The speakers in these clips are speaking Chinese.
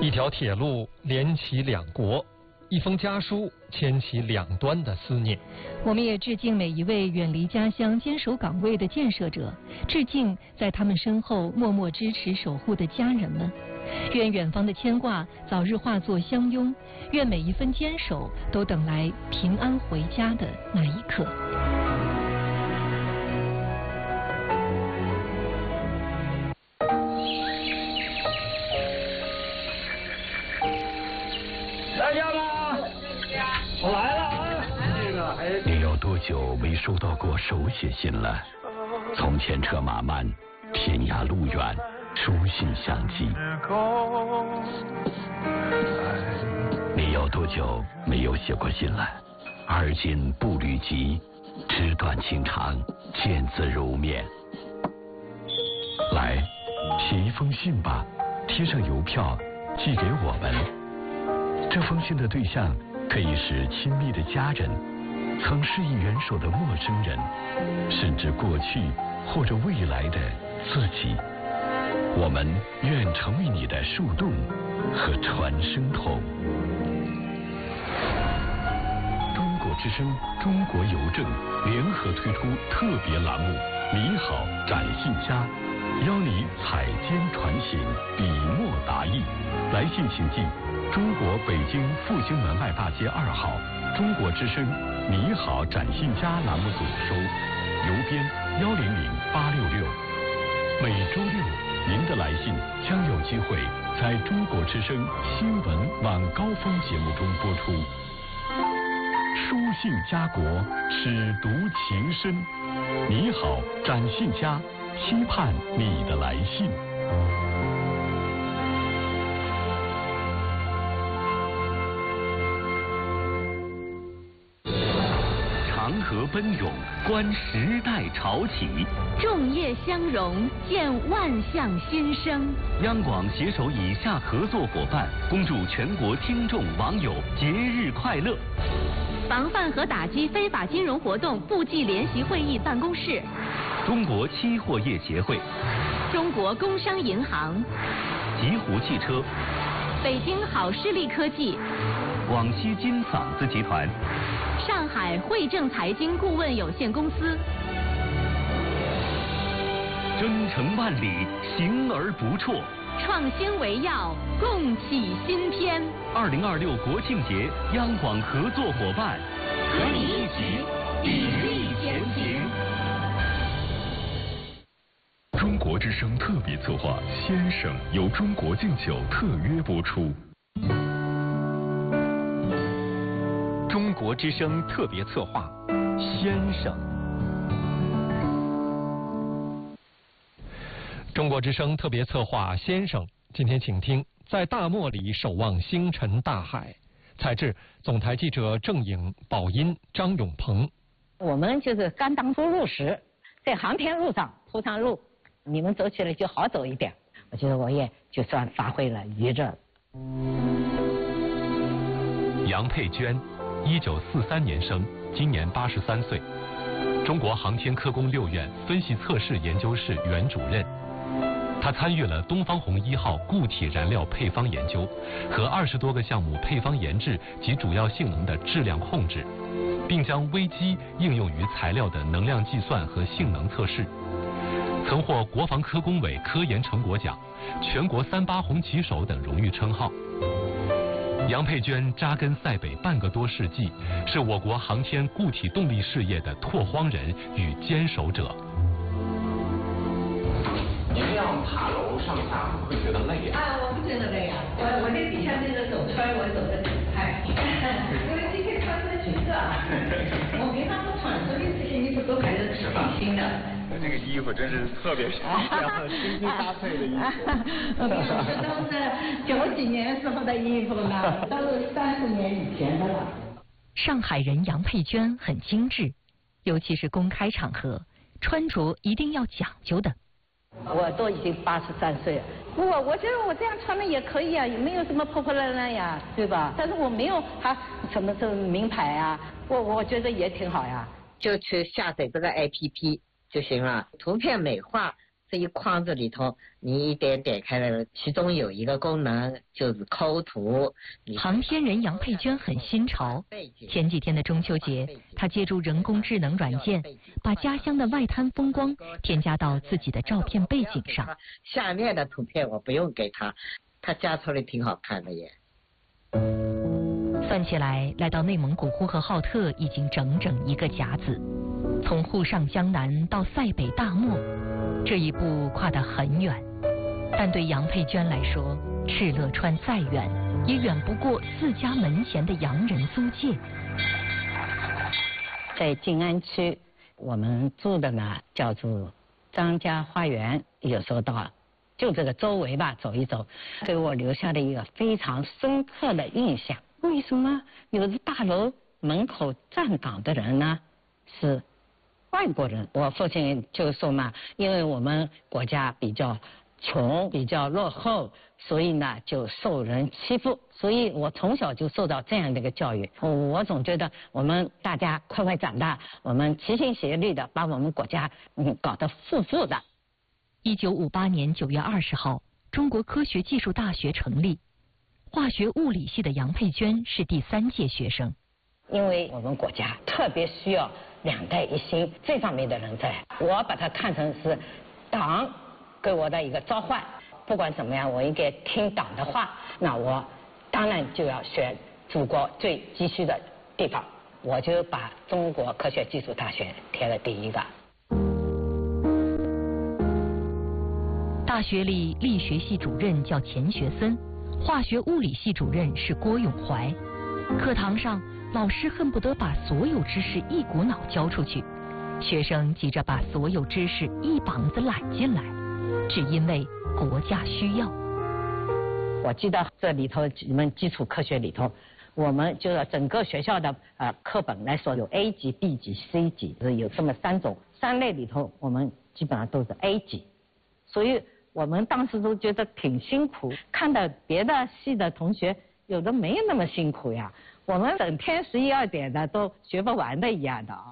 一条铁路连起两国，一封家书牵起两端的思念。 我们也致敬每一位远离家乡坚守岗位的建设者，致敬在他们身后默默支持守护的家人们。愿远方的牵挂早日化作相拥，愿每一份坚守都等来平安回家的那一刻。 在家吗？我来了啊！ 你有多久没收到过手写信了？从前车马慢，天涯路远，书信相寄。你有多久没有写过信了？而今步履急，纸短情长，见字如面。来，写一封信吧，贴上邮票寄给我们。这封信的对象可以是亲密的家人，曾施以援手的陌生人，甚至过去或者未来的自己。我们愿成为你的树洞和传声筒。中国之声、中国邮政联合推出特别栏目《你好，展信家》，邀你采笺传信，笔墨达意。来信请寄中国北京复兴门外大街2号中国之声你好展信家栏目组收，邮编100866。每周六，您的来信将有机会在中国之声新闻晚高峰节目中播出。书信家国，尺读情深。你好，展信家，期盼你的来信。长河奔涌，观时代潮起； 众业相融，见万象新生。 央广携手以下合作伙伴，恭祝全国听众网友节日快乐。 防范和打击非法金融活动部际联席会议办公室， 中国期货业协会， 中国工商银行， 极狐汽车， 北京好视力科技， 广西金嗓子集团， 上海汇正财经顾问有限公司。 征程万里，行而不辍。 创新为要，共启新篇。 2026国庆节，央广合作伙伴，和你一起砥砺前行。中国之声特别策划《先生》由中国敬酒特约播出。 中国之声特别策划《先生》。中国之声特别策划《先生》，今天请听在大漠里守望星辰大海。采制总台记者郑颖、宝音、张永鹏。 我们就是甘当初入时，在航天路上铺上路，你们走起来就好走一点。我觉得我也就算发挥了余热。 杨佩娟，1943年生，今年83岁，中国航天科工6院分析测试研究室原主任。他参与了东方红1号固体燃料配方研究和20多个项目配方研制及主要性能的质量控制，并将微机应用于材料的能量计算和性能测试，曾获国防科工委科研成果奖、全国38红旗手等荣誉称号。杨佩娟扎根塞北半个多世纪，是我国航天固体动力事业的拓荒人与坚守者。 您这样爬楼上下会不会觉得累啊？ 我不觉得累啊，我这底下那个走圈我走得挺快，因为今天穿的橘色啊，我平常不穿，所以这些衣服都还是挺新的。 这个衣服真是特别时尚，精心搭配的衣服。 这都是90几年时候的衣服呢，都是30年以前的了。 上海人杨佩娟很精致，尤其是公开场合，穿着一定要讲究的。 我都已经83岁了，我觉得我这样穿的也可以啊，也没有什么破破烂烂呀，对吧？但是我没有什么名牌啊，我觉得也挺好呀。 就去下载这个 APP 就行了，图片美化这一框子里头，你一点点开了，其中有一个功能就是抠图。 航天人杨佩娟很新潮。前几天的中秋节，她借助人工智能软件，把家乡的外滩风光添加到自己的照片背景上。 下面的图片我不用给他，他加出来挺好看的耶。 算起来，来到内蒙古呼和浩特已经整整1个甲子。从沪上江南到塞北大漠，这一步跨得很远。但对杨佩娟来说，敕勒川再远，也远不过自家门前的洋人租界。 在静安区，我们住的呢叫做张家花园，有时候到就这个周围吧走一走，给我留下了一个非常深刻的印象。为什么有的大楼门口站岗的人呢是外国人？我父亲就说嘛，因为我们国家比较穷，比较落后，所以呢就受人欺负，所以我从小就受到这样的一个教育。我总觉得我们大家快快长大，我们齐心协力的把我们国家搞得富富的。 1958年9月20号，中国科学技术大学成立，化学物理系的杨佩娟是第3届学生。 因为我们国家特别需要2代一心这方面的人才，我把它看成是党给我的一个召唤。不管怎么样，我应该听党的话，那我当然就要选祖国最急需的地方，我就把中国科学技术大学填了第1个。 大学里力学系主任叫钱学森，化学物理系主任是郭永怀。课堂上，老师恨不得把所有知识一股脑教出去，学生急着把所有知识一膀子揽进来，只因为国家需要。 我记得这里头你们基础科学里头，我们就是整个学校的课本来说有 A 级、B 级、C 级，有这么3种，3类里头我们基本上都是 A 级，所以我们当时都觉得挺辛苦，看到别的系的同学有的没有那么辛苦呀，我们整天11、2点的都学不完的一样的啊。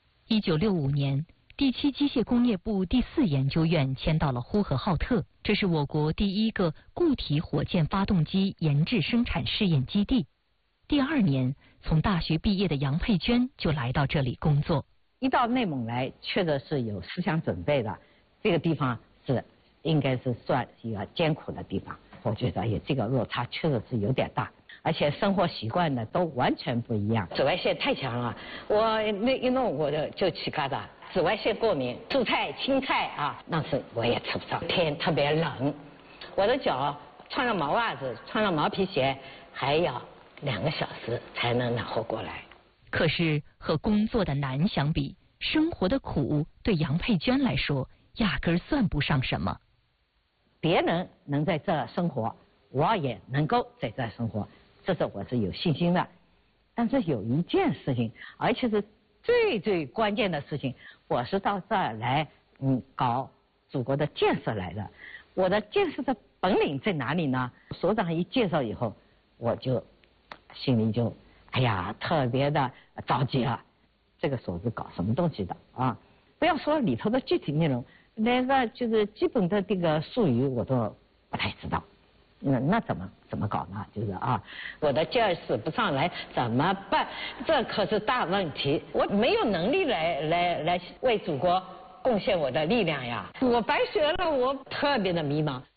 1965年，第7机械工业部第4研究院迁到了呼和浩特，这是我国第1个固体火箭发动机研制生产试验基地。第2年，从大学毕业的杨佩娟就来到这里工作。 一到内蒙来，确实是有思想准备的，这个地方是应该是算一个艰苦的地方，我觉得也这个落差确实是有点大，而且生活习惯呢都完全不一样。紫外线太强了，我那一弄我就起疙瘩，紫外线过敏，蔬菜青菜啊，那是我也吃不上。天特别冷，我的脚穿了毛袜子，穿了毛皮鞋，还要2个小时才能暖和过来。 可是和工作的难相比，生活的苦对杨佩娟来说压根算不上什么。 别人能在这生活，我也能够在这生活，这是我是有信心的。但是有一件事情，而且是最关键的事情，我是到这儿来搞祖国的建设来的。我的建设的本领在哪里呢？所长一介绍以后，我就心里就哎呀特别的着急了。这个所是搞什么东西的啊？不要说里头的具体内容，那个就是基本的这个术语我都不太知道。那怎么搞呢？就是啊，我的劲儿使不上来怎么办？这可是大问题，我没有能力来为祖国贡献我的力量呀！我白学了，我特别的迷茫。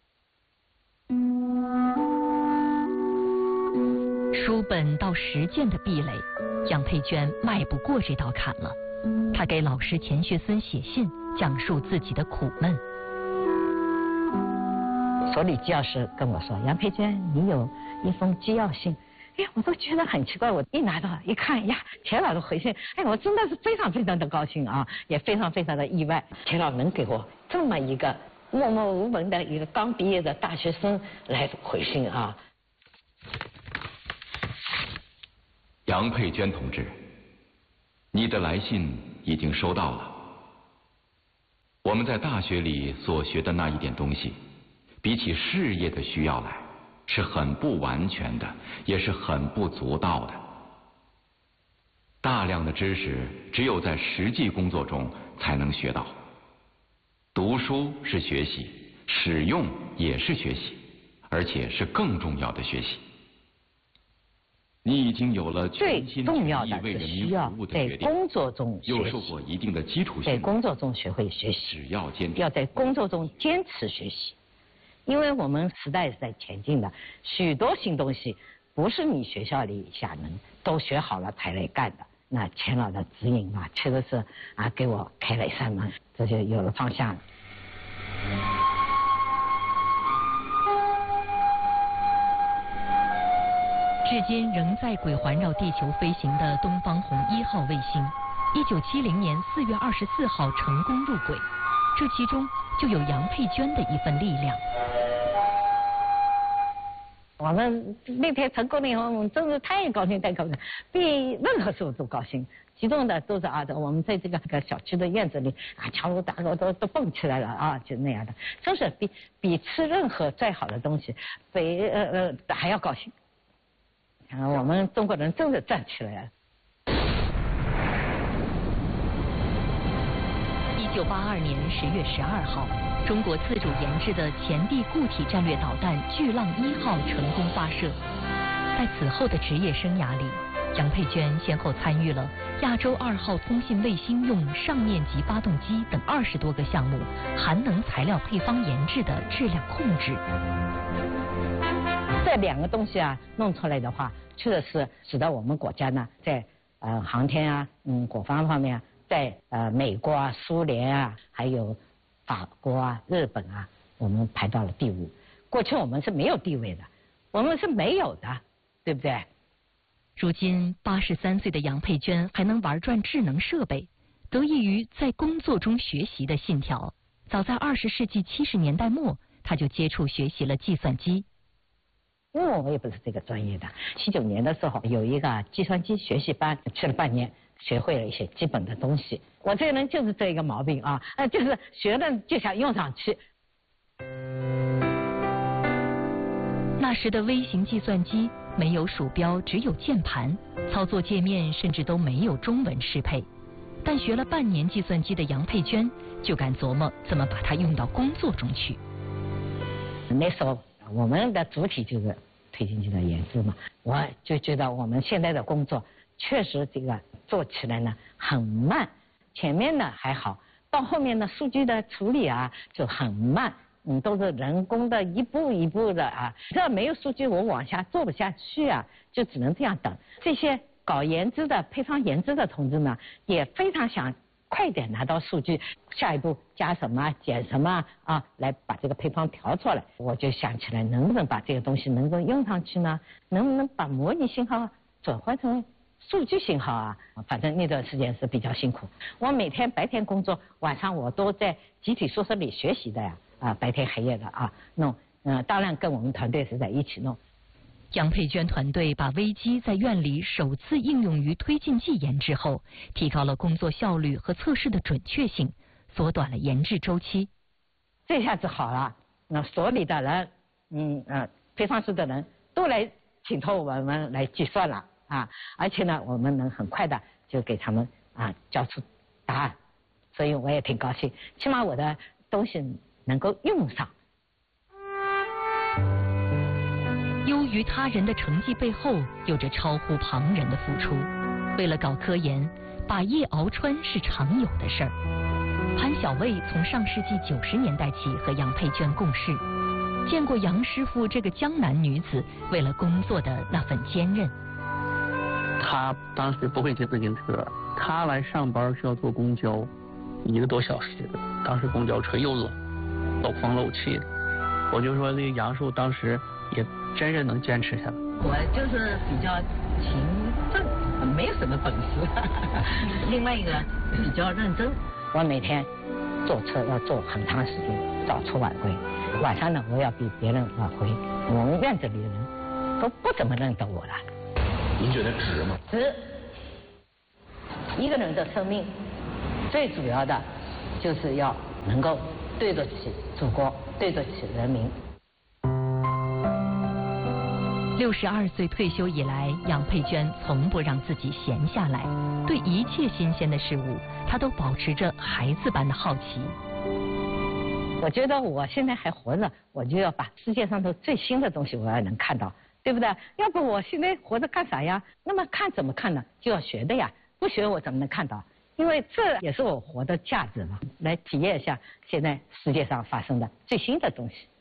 书本到实践的壁垒，杨佩娟迈不过这道坎了。她给老师钱学森写信，讲述自己的苦闷。 所里教师跟我说：“杨佩娟，你有一封机要信。”哎，我都觉得很奇怪。我一拿到一看呀，钱老的回信，哎，我真的是非常的高兴啊，也非常的意外。钱老能给我这么一个默默无闻的一个刚毕业的大学生来回信啊。 杨佩娟同志，你的来信已经收到了。我们在大学里所学的那一点东西，比起事业的需要来，是很不完全的，也是很不足道的。大量的知识只有在实际工作中才能学到。 读书是学习，使用也是学习，而且是更重要的学习。你已经有了全心全意为人民服务的决定， 工作中又受过一定的基础训练， 在工作中学会学习， 只要坚持， 要在工作中坚持学习，因为我们时代是在前进的，许多新东西不是你学校里下能都学好了才来干的。那钱老的指引啊，确实是给我开了一扇门，这就有了方向了。 至今仍在轨环绕地球飞行的东方红1号卫星，1970年4月24号成功入轨，这其中就有杨佩娟的一份力量。 我们那天成功了以后，我们真是太高兴，比任何时候都高兴。激动的都是我们在这个小区的院子里强如大狗都蹦起来了就那样的，真是比吃任何再好的东西还要高兴。我们中国人真的站起来了。 1982年10月12号，中国自主研制的前地固体战略导弹巨浪1号成功发射。在此后的职业生涯里，杨佩娟先后参与了亚洲2号通信卫星用上面级发动机等20多个项目含能材料配方研制的质量控制。 这2个东西弄出来的话，确实是使得我们国家呢，在航天国防方面，在美国苏联还有法国日本我们排到了第5。过去我们是没有地位的，我们是没有的，对不对？ 如今83岁的杨佩娟还能玩转智能设备，得益于在工作中学习的信条。早在20世纪70年代末，她就接触学习了计算机。 因为我也不是这个专业的，79年的时候有一个计算机学习班，去了半年，学会了一些基本的东西。我这个人就是这个毛病就是学了就想用上去。 那时的微型计算机没有鼠标，只有键盘，操作界面甚至都没有中文适配。但学了半年计算机的杨佩娟就敢琢磨怎么把它用到工作中去。 那时候我们的主体就是推进剂的研制嘛，我就觉得我们现在的工作确实这个做起来呢很慢，前面呢还好，到后面呢数据的处理就很慢，都是人工的一步一步的这没有数据我往下做不下去就只能这样等。这些搞研制的配方研制的同志呢，也非常想快点拿到数据，下一步加什么减什么来把这个配方调出来。我就想起来，能不能把这个东西能够用上去呢？能不能把模拟信号转换成数据信号反正那段时间是比较辛苦。我每天白天工作，晚上我都在集体宿舍里学习的白天黑夜的弄。当然跟我们团队是在一起弄。 杨佩娟团队把微机在院里首次应用于推进剂研制后，提高了工作效率和测试的准确性，缩短了研制周期。 这下子好了，那所里的人，配方室的人都来请托我们来计算了而且呢，我们能很快的就给他们交出答案，所以我也挺高兴，起码我的东西能够用上。 优于他人的成绩背后，有着超乎旁人的付出。为了搞科研，把夜熬穿是常有的事儿。潘晓蔚从上世纪90年代起和杨佩娟共事，见过杨师傅这个江南女子为了工作的那份坚韧。 她当时不会骑自行车，她来上班需要坐公交，1个多小时。当时公交车又冷，漏风漏气的。我就说这个杨师傅当时也真是能坚持下来。 我就是比较勤奋，没有什么本事。另外一个比较认真，我每天坐车要坐很长时间，早出晚归。晚上呢，我要比别人晚回。我们院子里的人都不怎么认得我了。 您觉得值吗？ 值。一个人的生命，最主要的就是要能够对得起祖国，对得起人民。 62岁退休以来，杨佩娟从不让自己闲下来，对一切新鲜的事物，她都保持着孩子般的好奇。 我觉得我现在还活着，我就要把世界上头最新的东西我要能看到，对不对？要不我现在活着干啥呀？那么看怎么看呢？就要学的呀，不学我怎么能看到？因为这也是我活的价值嘛，来体验一下现在世界上发生的最新的东西。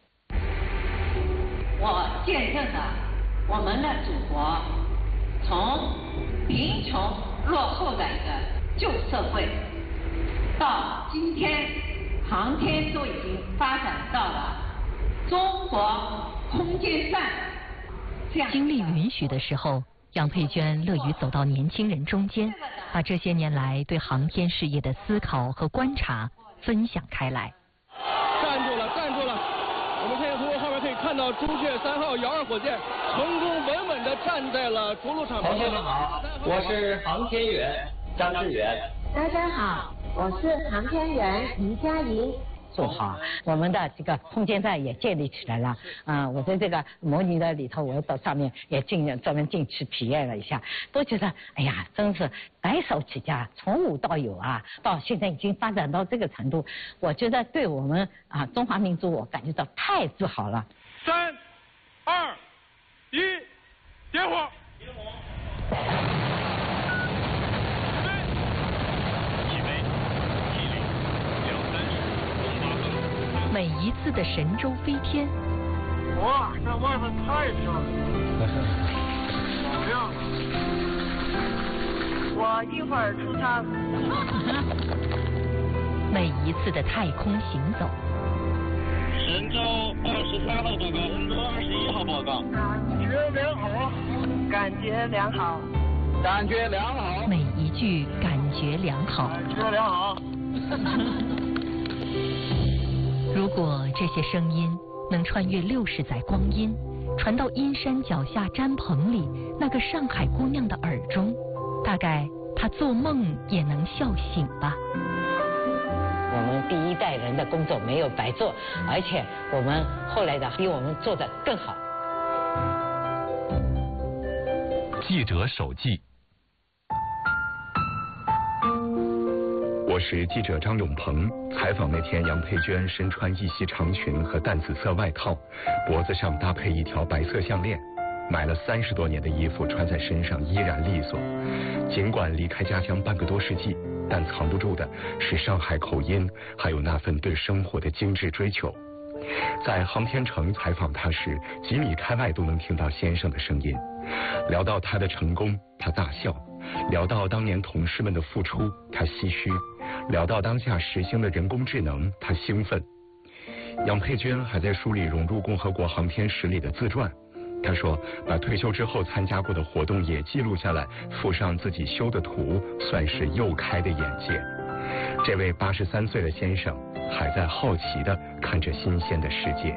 我见证了我们的祖国从贫穷落后的一个旧社会，到今天航天都已经发展到了中国空间站这样。 精力允许的时候，杨佩娟乐于走到年轻人中间，把这些年来对航天事业的思考和观察分享开来。 站住了，站住了！我们可以从后面可以看到朱雀3号遥2火箭成功稳稳地站在了着陆场旁边。 同学们好，我是航天员张志远。 大家好，我是航天员于佳莹。 做好，我们的这个空间站也建立起来了。我在这个模拟的里头，我到上面也专门进去体验了一下，都觉得哎呀，真是白手起家，从无到有啊！到现在已经发展到这个程度，我觉得对我们中华民族，我感觉到太自豪了。 3、2、1，点火！ 每一次的神舟飞天， 哇，这外面太漂亮了，好亮啊！ 我一会儿出舱。 每一次的太空行走， 神舟23号报告，神舟21号报告。 感觉良好， 感觉良好， 每一句感觉良好， 感觉良好。 如果这些声音能穿越60载光阴，传到阴山脚下毡棚里那个上海姑娘的耳中，大概她做梦也能笑醒吧。 我们第一代人的工作没有白做，而且我们后来的比我们做得更好。 记者手记。我是记者张永鹏，采访那天杨佩娟身穿一袭长裙和淡紫色外套，脖子上搭配一条白色项链，买了30多年的衣服穿在身上依然利索。尽管离开家乡半个多世纪，但藏不住的是上海口音，还有那份对生活的精致追求。在航天城采访他时，几米开外都能听到先生的声音。聊到他的成功，他大笑；聊到当年同事们的付出，他唏嘘；聊到当下实行的人工智能，他兴奋。杨佩娟还在书里融入共和国航天史里的自传。他说，把退休之后参加过的活动也记录下来，附上自己修的图，算是又开的眼界。这位83岁的先生还在好奇地看着新鲜的世界。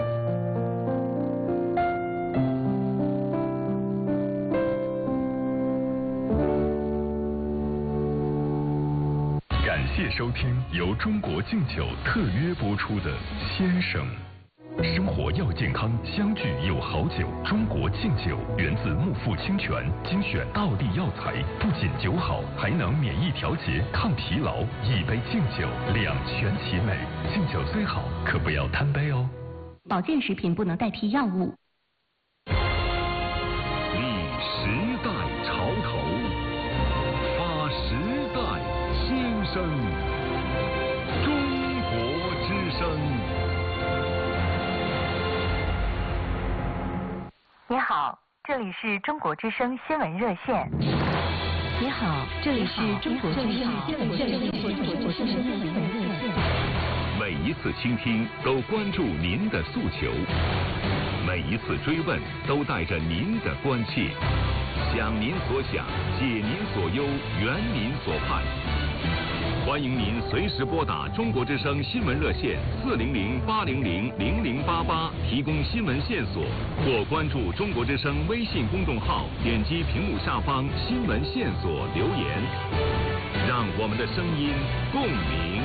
感谢收听由中国敬酒特约播出的《先生》。生活要健康，相聚有好酒。中国敬酒源自木富清泉，精选道地药材，不仅酒好，还能免疫调节、抗疲劳。一杯敬酒，两全其美。敬酒虽好，可不要贪杯哦。 保健食品不能代替药物。 立时代潮头，发时代新生。中国之声。 你好，这里是中国之声新闻热线。 你好，这里是中国之声新闻热线。 每一次倾听都关注您的诉求，每一次追问都带着您的关切，想您所想，解您所忧，圆您所盼。欢迎您随时拨打中国之声新闻热线400-800-0088提供新闻线索，或关注中国之声微信公众号，点击屏幕下方新闻线索留言，让我们的声音共鸣。